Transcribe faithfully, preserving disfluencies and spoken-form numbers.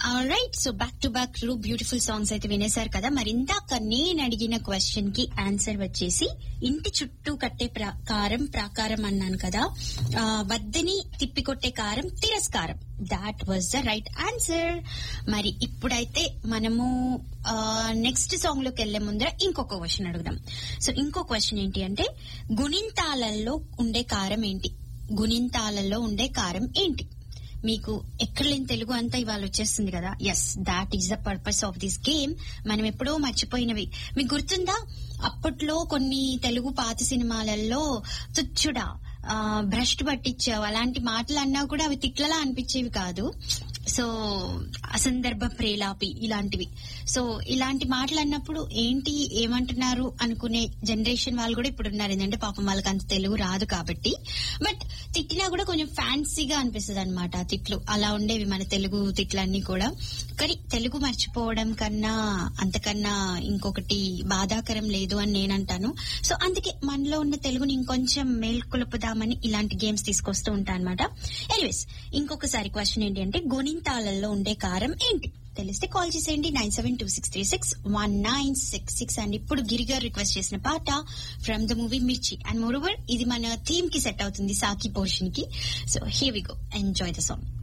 Right, so back to back two beautiful songs అయితే వినేశారు కదా. మరి ఇందాక నేను అడిగిన క్వశ్చన్ కి ఆన్సర్ వచ్చేసి ఇంటి చుట్టూ కట్టే కారం ప్రాకారం అన్నాను కదా. వద్దని తిప్పికొట్టే కారం తిరస్కారం. That was the right answer. మరి ఇప్పుడైతే మనము నెక్స్ట్ సాంగ్ లోకి వెళ్లే ముందర ఇంకొక క్వశ్చన్ అడుగుదాం. సో ఇంకో క్వశ్చన్ ఏంటి అంటే, గుణింతాలలో ఉండే కారం ఏంటి? గుణింతాలలో ఉండే కారం ఏంటి? మీకు ఎక్కడ లేని తెలుగు అంతా ఇవాళ వచ్చేస్తుంది కదా. Yes, that is the purpose of this game. మనం ఎప్పుడో మర్చిపోయినవి మీకు గుర్తుందా? అప్పట్లో కొన్ని తెలుగు పాత సినిమాలలో తుచ్చుడా, భ్రష్టు పట్టించావు అలాంటి మాటలు అన్నా కూడా అవి తిట్లలా అనిపించేవి కాదు. సో అసందర్భ ప్రేలాపి ఇలాంటివి. సో ఇలాంటి మాటలు అన్నప్పుడు ఏంటి ఏమంటున్నారు అనుకునే జనరేషన్ వాళ్ళు కూడా ఇప్పుడు ఉన్నారు. ఏంటంటే పాపం వాళ్ళకి అంత తెలుగు రాదు కాబట్టి. బట్ తిట్టినా కూడా కొంచెం ఫ్యాన్సీగా అనిపిస్తుంది అనమాట ఆ తిట్లు. అలా ఉండేవి మన తెలుగు తిట్లన్నీ కూడా. కానీ తెలుగు మర్చిపోవడం కన్నా అంతకన్నా ఇంకొకటి బాధాకరం లేదు అని నేనంటాను. సో అందుకే మనలో ఉన్న తెలుగుని ఇంకొంచెం మేల్కొలుపుదామని ఇలాంటి గేమ్స్ తీసుకొస్తూ ఉంటా అనమాట. ఎనీవేస్, ఇంకొకసారి క్వశ్చన్ ఏంటి అంటే, గోనింతాలలో ఉండే కారం ఏంటి? తెలిస్తే కాల్ చేసేయండి nine seven two six three six one nine six six. And ఇప్పుడు గిరిగారు రిక్వెస్ట్ చేసిన పాట ఫ్రమ్ ద మూవీ మిర్చి. అండ్ మోరోవర్ ఇది మన థీమ్ కి సెట్ అవుతుంది, సాకి పోర్షన్ కి. So here we go, enjoy the song.